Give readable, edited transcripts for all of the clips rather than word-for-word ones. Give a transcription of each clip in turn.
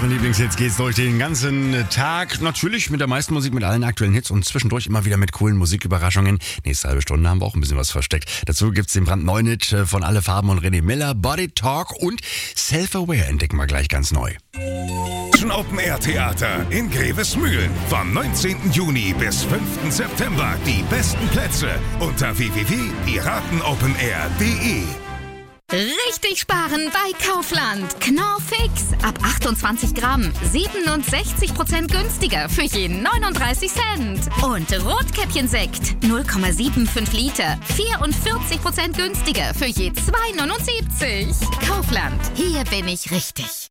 euren Lieblingshits geht's durch den ganzen Tag. Natürlich mit der meisten Musik, mit allen aktuellen Hits und zwischendurch immer wieder mit coolen Musiküberraschungen. Nächste halbe Stunde haben wir auch ein bisschen was versteckt. Dazu gibt's den brandneuen Hit von Alle Farben und René Miller, Body Talk und Self-Aware entdecken wir gleich ganz neu. Open Air Theater in Grevesmühlen. Vom 19. Juni bis 5. September. Die besten Plätze unter www.piratenopenair.de. Richtig sparen bei Kaufland. Knorr Fix. Ab 28 Gramm. 67% günstiger für je 39 Cent. Und Rotkäppchensekt. 0,75 Liter. 44% günstiger für je 2,79. Kaufland. Hier bin ich richtig.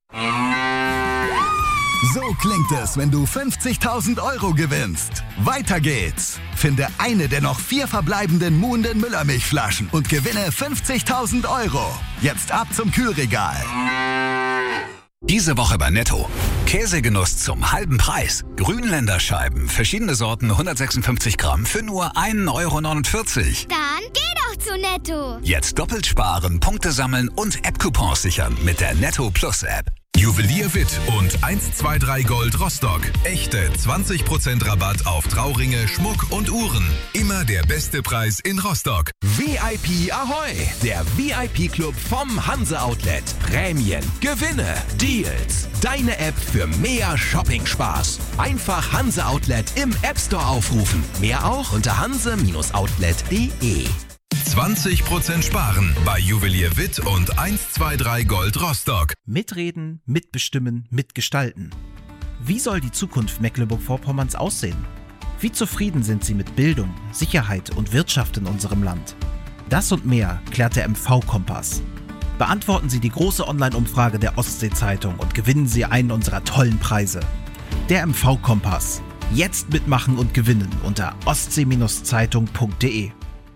So klingt es, wenn du 50.000 € gewinnst. Weiter geht's. Finde eine der noch 4 verbleibenden Muhnden Müllermilchflaschen und gewinne 50.000 €. Jetzt ab zum Kühlregal. Diese Woche bei Netto. Käsegenuss zum halben Preis. Grünländerscheiben, verschiedene Sorten, 156 Gramm für nur 1,49 €. Dann geh doch zu Netto. Jetzt doppelt sparen, Punkte sammeln und App-Coupons sichern mit der Netto Plus App. Juwelier Witt und 123 Gold Rostock. Echte 20% Rabatt auf Trauringe, Schmuck und Uhren. Immer der beste Preis in Rostock. VIP Ahoi! Der VIP-Club vom Hanse Outlet. Prämien, Gewinne, Deals. Deine App für mehr Shopping-Spaß. Einfach Hanse Outlet im App Store aufrufen. Mehr auch unter hanse-outlet.de. 20% sparen bei Juwelier Witt und 123 Gold Rostock. Mitreden, mitbestimmen, mitgestalten. Wie soll die Zukunft Mecklenburg-Vorpommerns aussehen? Wie zufrieden sind Sie mit Bildung, Sicherheit und Wirtschaft in unserem Land? Das und mehr klärt der MV-Kompass. Beantworten Sie die große Online-Umfrage der Ostsee-Zeitung und gewinnen Sie einen unserer tollen Preise. Der MV-Kompass. Jetzt mitmachen und gewinnen unter ostsee-zeitung.de.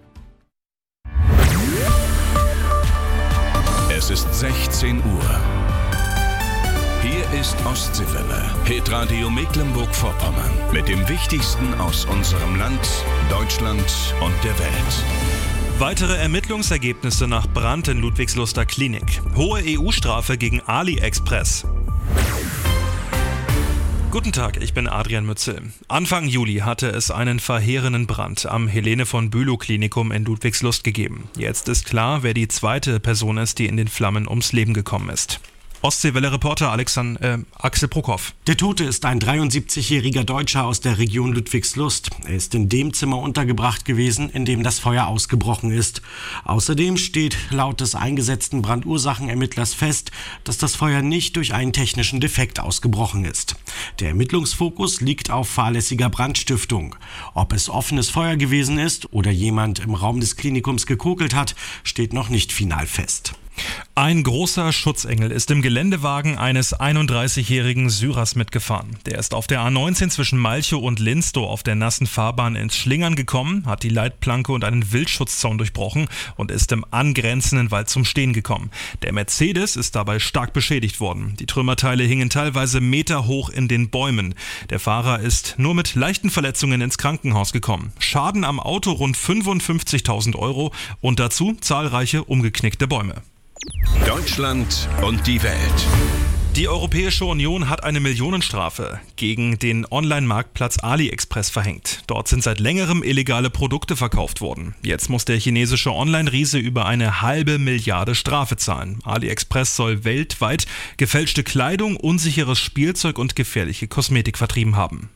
Es ist 16 Uhr. Hier ist Ostseewelle, Hitradio Mecklenburg-Vorpommern. Mit dem Wichtigsten aus unserem Land, Deutschland und der Welt. Weitere Ermittlungsergebnisse nach Brand in Ludwigsluster Klinik. Hohe EU-Strafe gegen AliExpress. Guten Tag, ich bin Adrian Mützel. Anfang Juli hatte es einen verheerenden Brand am Helene von Bülow Klinikum in Ludwigslust gegeben. Jetzt ist klar, wer die zweite Person ist, die in den Flammen ums Leben gekommen ist. Ostseewelle-Reporter Axel Prokop. Der Tote ist ein 73-jähriger Deutscher aus der Region Ludwigslust. Er ist in dem Zimmer untergebracht gewesen, in dem das Feuer ausgebrochen ist. Außerdem steht laut des eingesetzten Brandursachenermittlers fest, dass das Feuer nicht durch einen technischen Defekt ausgebrochen ist. Der Ermittlungsfokus liegt auf fahrlässiger Brandstiftung. Ob es offenes Feuer gewesen ist oder jemand im Raum des Klinikums gekokelt hat, steht noch nicht final fest. Ein großer Schutzengel ist im Geländewagen eines 31-jährigen Syrers mitgefahren. Der ist auf der A19 zwischen Malchow und Linstow auf der nassen Fahrbahn ins Schlingern gekommen, hat die Leitplanke und einen Wildschutzzaun durchbrochen und ist im angrenzenden Wald zum Stehen gekommen. Der Mercedes ist dabei stark beschädigt worden. Die Trümmerteile hingen teilweise meterhoch in den Bäumen. Der Fahrer ist nur mit leichten Verletzungen ins Krankenhaus gekommen. Schaden am Auto rund 55.000 € und dazu zahlreiche umgeknickte Bäume. Deutschland und die Welt. Die Europäische Union hat eine Millionenstrafe gegen den Online-Marktplatz AliExpress verhängt. Dort sind seit längerem illegale Produkte verkauft worden. Jetzt muss der chinesische Online-Riese über eine $500 Millionen Strafe zahlen. AliExpress soll weltweit gefälschte Kleidung, unsicheres Spielzeug und gefährliche Kosmetik vertrieben haben.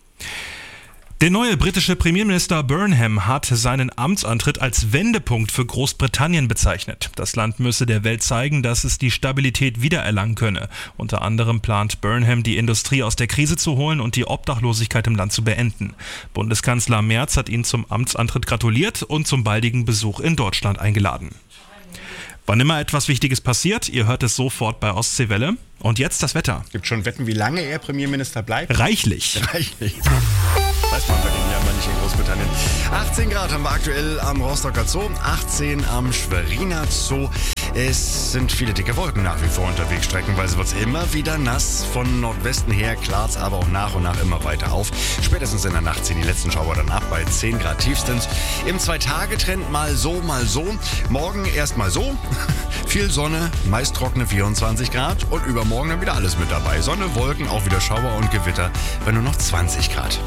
Der neue britische Premierminister Burnham hat seinen Amtsantritt als Wendepunkt für Großbritannien bezeichnet. Das Land müsse der Welt zeigen, dass es die Stabilität wiedererlangen könne. Unter anderem plant Burnham, die Industrie aus der Krise zu holen und die Obdachlosigkeit im Land zu beenden. Bundeskanzler Merz hat ihn zum Amtsantritt gratuliert und zum baldigen Besuch in Deutschland eingeladen. Wann immer etwas Wichtiges passiert, ihr hört es sofort bei Ostseewelle. Und jetzt das Wetter. Gibt schon Wetten, wie lange er Premierminister bleibt? Reichlich. Weiß man bei dem ja mal nicht in Großbritannien. 18 Grad haben wir aktuell am Rostocker Zoo, 18 am Schweriner Zoo. Es sind viele dicke Wolken nach wie vor unterwegs. Streckenweise wird es immer wieder nass. Von Nordwesten her klart es aber auch nach und nach immer weiter auf. Spätestens in der Nacht ziehen die letzten Schauer dann ab bei 10 Grad tiefstens. Im 2-Tage-Trend mal so, mal so. Morgen erst mal so. Viel Sonne, meist trockene 24 Grad. Und übermorgen dann wieder alles mit dabei. Sonne, Wolken, auch wieder Schauer und Gewitter bei nur noch 20 Grad.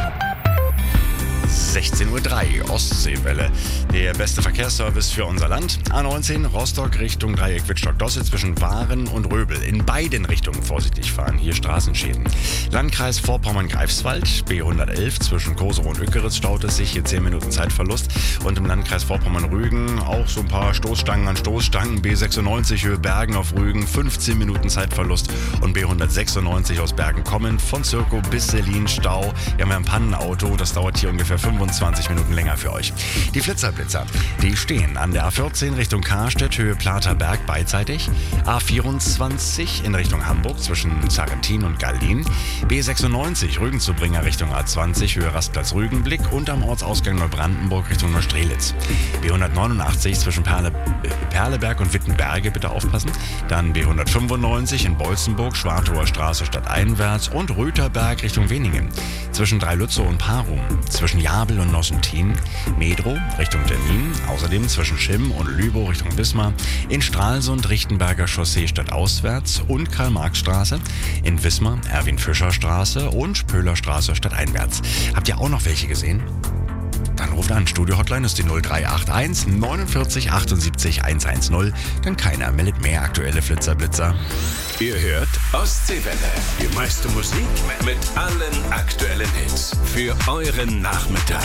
16:03 Uhr, Ostseewelle. Der beste Verkehrsservice für unser Land. A19 Rostock Richtung Dreieck Wittstock-Dosse zwischen Waren und Röbel. In beiden Richtungen vorsichtig fahren, hier Straßenschäden. Landkreis Vorpommern-Greifswald, B111 zwischen Koserow und Ückeritz staut es sich, hier 10 Minuten Zeitverlust. Und im Landkreis Vorpommern-Rügen auch so ein paar Stoßstangen an Stoßstangen. B96 Höhe Bergen auf Rügen, 15 Minuten Zeitverlust. Und B196 aus Bergen kommend von Zirkow bis Selin Stau. Wir haben ja ein Pannenauto, das dauert hier ungefähr 25 Minuten länger für euch. Die Flitzerblitzer, die stehen an der A14 Richtung Karstedt, Höhe Platerberg beidseitig. A24 in Richtung Hamburg zwischen Sarrentin und Gallin. B96 Rügen-zu-Bringer Richtung A20, Höhe Rastplatz Rügenblick und am Ortsausgang Neubrandenburg Richtung Neustrelitz. B189 zwischen Perleberg und Wittenberge, bitte aufpassen. Dann B195 in Bolzenburg, Schwartower Straße stadteinwärts und Rötherberg Richtung Weningen. Zwischen Dreilützow und Parum, zwischen Jabel und Nossentin, Medrow Richtung Termin, außerdem zwischen Schimm und Lübow Richtung Wismar, in Stralsund Richtenberger Chaussee stadtauswärts und Karl-Marx-Straße, in Wismar Erwin-Fischer-Straße und Spöhler-Straße stadteinwärts. Habt ihr auch noch welche gesehen? Dann ruft an, Studio-Hotline ist die 0381 49 78 110. Denn keiner meldet mehr aktuelle Flitzerblitzer. Ihr hört Ostseewelle. Die meiste Musik mit allen aktuellen Hits. Für euren Nachmittag.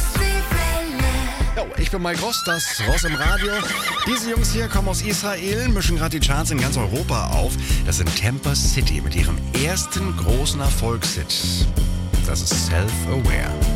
Jo, ich bin Mike Ross, das Ross im Radio. Diese Jungs hier kommen aus Israel, mischen gerade die Charts in ganz Europa auf. Das sind Tampa City mit ihrem ersten großen Erfolgshit. Das ist Self-Aware.